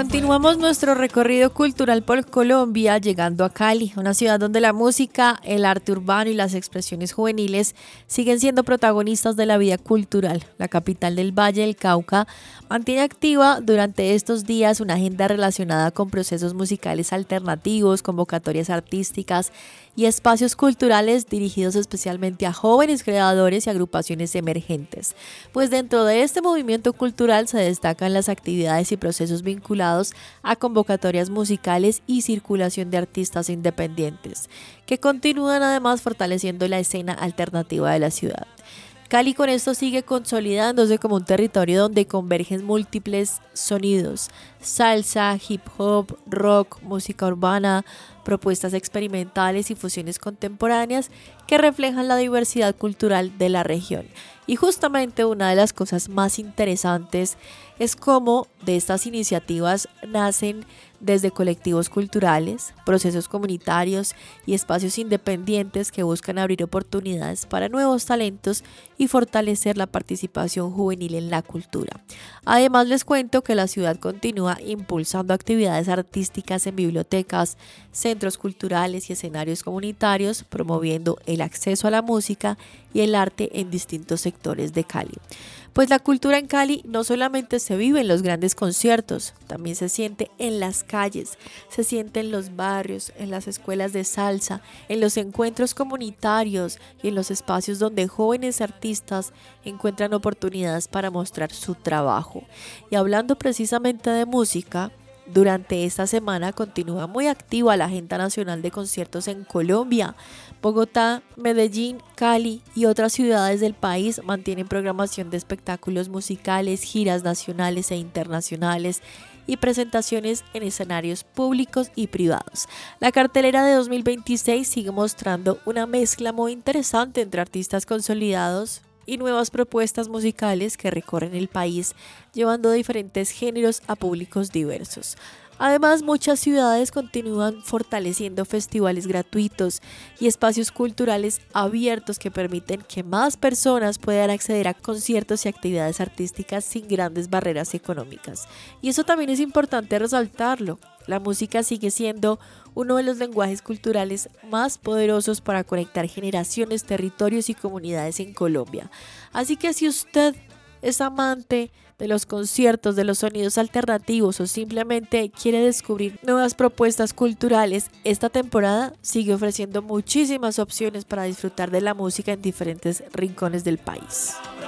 Continuamos nuestro recorrido cultural por Colombia, llegando a Cali, una ciudad donde la música, el arte urbano y las expresiones juveniles siguen siendo protagonistas de la vida cultural. La capital del Valle del Cauca mantiene activa durante estos días una agenda relacionada con procesos musicales alternativos, convocatorias artísticas y espacios culturales dirigidos especialmente a jóvenes creadores y agrupaciones emergentes. Pues dentro de este movimiento cultural se destacan las actividades y procesos vinculados a convocatorias musicales y circulación de artistas independientes, que continúan además fortaleciendo la escena alternativa de la ciudad. Cali con esto sigue consolidándose como un territorio donde convergen múltiples sonidos: salsa, hip hop, rock, música urbana, propuestas experimentales y fusiones contemporáneas que reflejan la diversidad cultural de la región. Y justamente una de las cosas más interesantes es cómo de estas iniciativas nacen desde colectivos culturales, procesos comunitarios y espacios independientes que buscan abrir oportunidades para nuevos talentos y fortalecer la participación juvenil en la cultura. Además, les cuento que la ciudad continúa impulsando actividades artísticas en bibliotecas, centros culturales y escenarios comunitarios, promoviendo el acceso a la música y el arte en distintos sectores de Cali. Pues la cultura en Cali no solamente se vive en los grandes conciertos, también se siente en las calles, se siente en los barrios, en las escuelas de salsa, en los encuentros comunitarios y en los espacios donde jóvenes artistas encuentran oportunidades para mostrar su trabajo. Y hablando precisamente de música, durante esta semana continúa muy activa la agenda nacional de conciertos en Colombia. Bogotá, Medellín, Cali y otras ciudades del país mantienen programación de espectáculos musicales, giras nacionales e internacionales y presentaciones en escenarios públicos y privados. La cartelera de 2026 sigue mostrando una mezcla muy interesante entre artistas consolidados y nuevas propuestas musicales que recorren el país, llevando diferentes géneros a públicos diversos. Además, muchas ciudades continúan fortaleciendo festivales gratuitos y espacios culturales abiertos que permiten que más personas puedan acceder a conciertos y actividades artísticas sin grandes barreras económicas. Y eso también es importante resaltarlo. La música sigue siendo uno de los lenguajes culturales más poderosos para conectar generaciones, territorios y comunidades en Colombia. Así que si usted es amante de los conciertos, de los sonidos alternativos o simplemente quiere descubrir nuevas propuestas culturales, esta temporada sigue ofreciendo muchísimas opciones para disfrutar de la música en diferentes rincones del país.